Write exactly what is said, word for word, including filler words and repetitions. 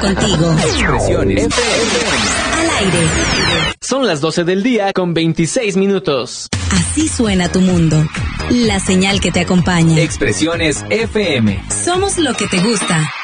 contigo. Expresiones F M. Al aire. Son las doce del día con veintiséis minutos. Así suena tu mundo. La señal que te acompaña. Expresiones F M. Somos lo que te gusta.